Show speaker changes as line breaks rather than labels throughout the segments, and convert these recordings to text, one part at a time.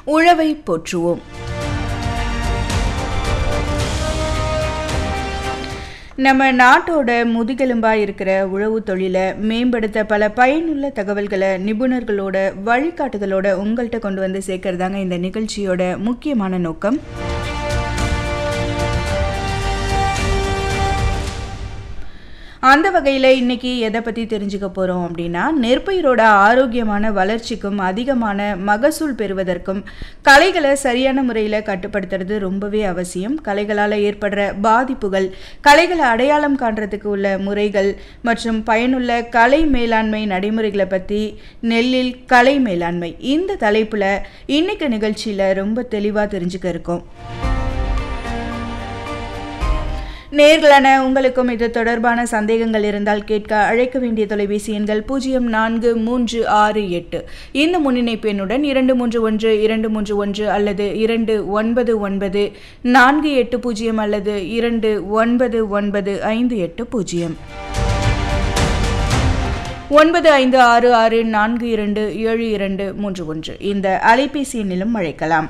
உழவை போற்றுவோம். நம்ம நாட்டோட முதுகெலும்பாக இருக்கிற உழவு தொழிலை மேம்படுத்த பல பயனுள்ள தகவல்களை நிபுணர்களோட வழிகாட்டுதலோட உங்கள்கிட்ட கொண்டு வந்து சேர்க்கறதாங்க இந்த நிகழ்ச்சியோட முக்கியமான நோக்கம். அந்த வகையில் இன்றைக்கி எதை பற்றி தெரிஞ்சுக்க போகிறோம் அப்படின்னா, நெற்பயிரோட ஆரோக்கியமான வளர்ச்சிக்கும் அதிகமான மகசூல் பெறுவதற்கும் களைகளை சரியான முறையில் கட்டுப்படுத்துறது ரொம்பவே அவசியம். களைகளால் ஏற்படுற பாதிப்புகள், களைகளை அடையாளம் காண்றதுக்கு உள்ள முறைகள் மற்றும் பயனுள்ள களை மேலாண்மை நடைமுறைகளை பற்றி நெல்லில் களை மேலாண்மை இந்த தலைப்பில் இன்னைக்கு நிகழ்ச்சியில் ரொம்ப தெளிவாக தெரிஞ்சுக்க இருக்கோம். நேர்களான உங்களுக்கும் இது தொடர்பான சந்தேகங்கள் இருந்தால் கேட்க அழைக்க வேண்டிய தொலைபேசி எண்கள் 04368 இந்த முன்னிணைப்பு எண்ணுடன் 231 அல்லது 299 480 அல்லது 299580 9566427231 இந்த அலைபேசி எண்ணிலும் அழைக்கலாம்.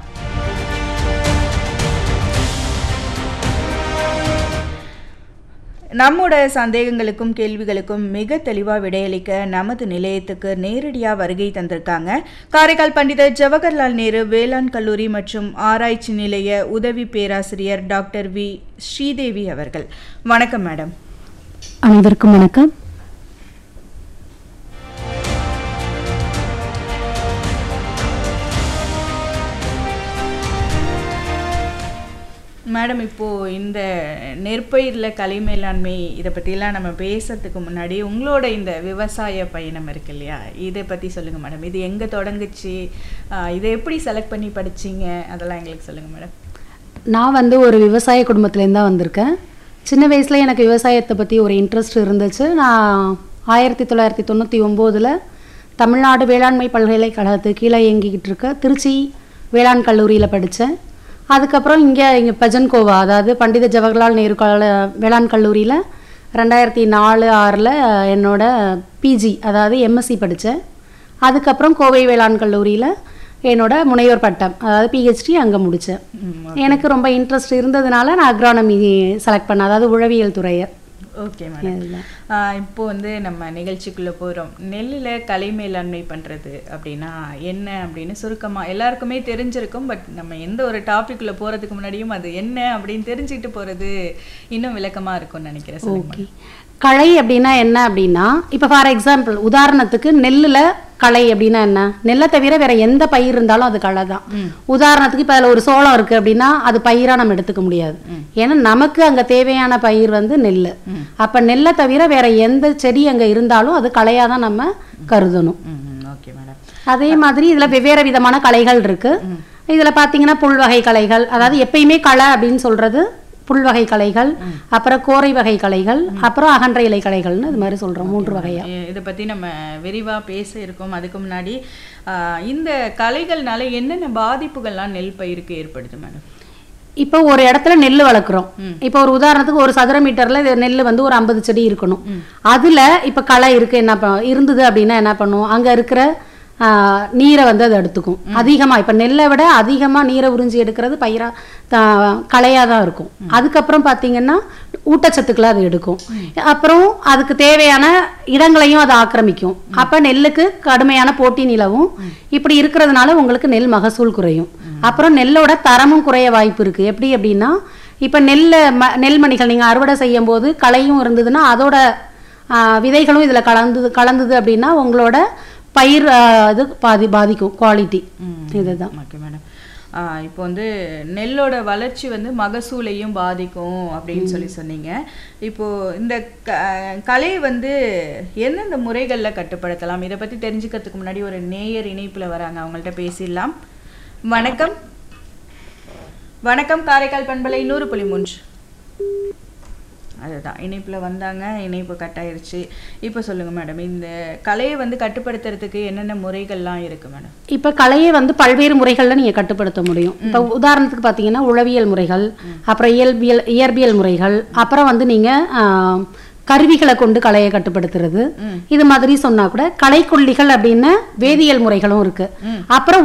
நம்மோட சந்தேகங்களுக்கும் கேள்விகளுக்கும் மிக தெளிவாக விடையளிக்க நமது நிலையத்துக்கு நேரடியாக வருகை தந்திருக்காங்க காரைக்கால் பண்டித ஜவஹர்லால் நேரு வேளாண் கல்லூரி மற்றும் ஆராய்ச்சி நிலைய உதவி பேராசிரியர் டாக்டர் வி ஸ்ரீதேவி அவர்கள். வணக்கம் மேடம்.
அனைவருக்கும் வணக்கம்.
மேடம், இப்போது இந்த நெற்பயிரில் களை மேலாண்மை இதை பற்றிலாம் நம்ம பேசுறதுக்கு முன்னாடி உங்களோட இந்த விவசாய பயணம் இருக்கு இல்லையா, இதை பற்றி சொல்லுங்கள் மேடம். இது எங்கே தொடங்குச்சு, இதை எப்படி செலக்ட் பண்ணி படிச்சிங்க, அதெல்லாம் எங்களுக்கு சொல்லுங்கள் மேடம்.
நான் ஒரு விவசாய குடும்பத்துலேருந்து தான் வந்திருக்கேன். சின்ன வயசில் எனக்கு விவசாயத்தை பற்றி ஒரு இன்ட்ரெஸ்ட் இருந்துச்சு. நான் 1999 தமிழ்நாடு வேளாண்மை பல்கலைக்கழகத்துக்கு கீழே இயங்கிக்கிட்டு இருக்க திருச்சி வேளாண் கல்லூரியில் படித்தேன். அதுக்கப்புறம் இங்கே பஜன்கோவா, அதாவது பண்டித ஜவஹர்லால் நேரு வேளாண் கல்லூரியில் 2004-06 என்னோட பிஜி அதாவது எம்எஸ்சி படித்தேன். அதுக்கப்புறம் கோவை வேளாண் கல்லூரியில் என்னோட முனைவர் பட்டம் அதாவது பிஹெச்டி அங்கே முடித்தேன். எனக்கு ரொம்ப இன்ட்ரெஸ்ட் இருந்ததுனால நான் அக்ரானமி செலக்ட் பண்ணேன், அதாவது உழவியல் துறையை.
Okay madam. இப்போ நம்ம நிகழ்ச்சிக்குள்ளே போகிறோம். நெல்லில் களை மேலாண்மை பண்ணுறது அப்படின்னா என்ன அப்படின்னு சுருக்கமாக எல்லாருக்குமே தெரிஞ்சிருக்கும். பட் நம்ம எந்த ஒரு டாபிக்குள்ளே போகிறதுக்கு முன்னாடியும் அது என்ன அப்படின்னு தெரிஞ்சுக்கிட்டு போகிறது இன்னும் விளக்கமாக இருக்கும்னு நினைக்கிறேன்.
ஓகே, களை அப்படின்னா என்ன அப்படின்னா, இப்போ ஃபார் எக்ஸாம்பிள் உதாரணத்துக்கு நெல்லில் களை அப்படின்னா என்ன, நெல்லை தவிர வேற எந்த பயிர் இருந்தாலும் அது களை தான். உதாரணத்துக்கு இப்போ அதில் ஒரு சோளம் இருக்குது அப்படின்னா அது பயிராக நம்ம எடுத்துக்க முடியாது. ஏன்னா நமக்கு அங்கே தேவையான பயிர் நெல். அப்போ நெல்லை தவிர வேற எந்த செடி அங்கே இருந்தாலும் அது களையாக தான் நம்ம கருதணும்.
Okay madam.
அதே மாதிரி இதில் வெவ்வேறு விதமான களைகள் இருக்குது. இதில் பார்த்தீங்கன்னா புல்வகை களைகள், அதாவது எப்பயுமே களை அப்படின்னு சொல்கிறது புல்வகை களைகள், அப்புறம் கோரை வகை களைகள், அப்புறம் அகன்ற இலை களைகள்னு இது மாதிரி சொல்கிறோம். 3 வகையாக
இதை பற்றி நம்ம விரிவாக பேச இருக்கோம். அதுக்கு முன்னாடி இந்த களைகள்னால என்னென்ன பாதிப்புகள்லாம் நெல் பயிருக்கு ஏற்படுது மேடம்?
இப்போ ஒரு இடத்துல நெல் வளர்க்குறோம். இப்போ ஒரு உதாரணத்துக்கு ஒரு சதுர மீட்டர்ல நெல் ஒரு 50 செடி இருக்கணும். அதுல இப்போ களை இருக்கு இருந்தது அப்படின்னா என்ன பண்ணுவோம், அங்க இருக்கிற நீரை அது எடுத்துக்கும் அதிகமாக. இப்போ நெல்லை விட அதிகமாக நீரை உறிஞ்சி எடுக்கிறது களையாக தான் இருக்கும். அதுக்கப்புறம் பார்த்தீங்கன்னா ஊட்டச்சத்துக்களை அது எடுக்கும். அப்புறம் அதுக்கு தேவையான இடங்களையும் அது ஆக்கிரமிக்கும். அப்போ நெல்லுக்கு கடுமையான போட்டி நிலவும். இப்படி இருக்கிறதுனால உங்களுக்கு நெல் மகசூல் குறையும். அப்புறம் நெல்லோட தரமும் குறைய வாய்ப்பு இருக்குது. எப்படி அப்படின்னா, இப்போ நெல்மணிகள் நீங்கள் அறுவடை செய்யும் போது களையும் இருந்ததுன்னா அதோட விதைகளும் இதில் கலந்தது அப்படின்னா உங்களோட பயிர் இது பாதிக்கும் குவாலிட்டி. இதுதான்.
Okay madam. இப்போ நெல்லோட வளர்ச்சி மகசூலையும் பாதிக்கும் அப்படின்னு சொன்னீங்க. இப்போது இந்த கலையை எந்தெந்த முறைகளில் கட்டுப்படுத்தலாம், இதை பற்றி தெரிஞ்சுக்கிறதுக்கு முன்னாடி ஒரு நேயர் இணைப்பில் வராங்க, அவங்கள்ட்ட பேசிடலாம். வணக்கம். வணக்கம், காரைக்கால் பண்பலை 100.3. அதுதான் இணைப்பில் வந்தாங்க, இணைப்பு கட் ஆயிடுச்சு. இப்போ சொல்லுங்கள் மேடம், இந்த கலையை கட்டுப்படுத்துறதுக்கு என்னென்ன முறைகள்லாம் இருக்குது மேடம்?
இப்போ கலையை பல்வேறு முறைகளில் நீங்கள் கட்டுப்படுத்த முடியும். இப்போ உதாரணத்துக்கு பார்த்தீங்கன்னா உளவியல் முறைகள், அப்புறம் இயற்பியல் முறைகள், அப்புறம் நீங்கள் கருவிகளை கொண்டு களையை கட்டுப்படுத்துறது, இது மாதிரி சொன்னா கூட களைக்கொல்லிகள் அப்படின்னு வேதியியல் முறைகளும் இருக்கு. அப்புறம்